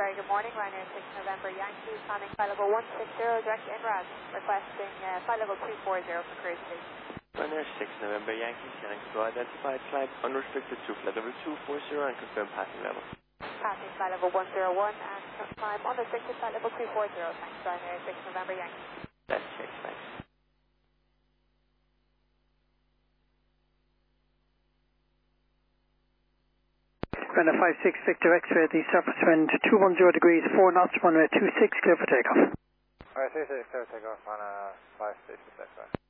Very good morning, Ryanair 6 November Yankee, planning flight level 160, direct INRAD, requesting flight level 240 for cruise please. Ryanair 6 November Yankee, scanning to identified flight unrestricted to flight level 240 and confirm passing level. Passing flight level 101 and climb unrestricted flight level 240, thanks Ryanair 6 November Yankee. That's check, thanks. Ryanair 56 Victor X-ray, the surface wind 210 degrees, 4 knots, runway 26, clear for takeoff. Alright, 26, clear for takeoff on 56 Victor.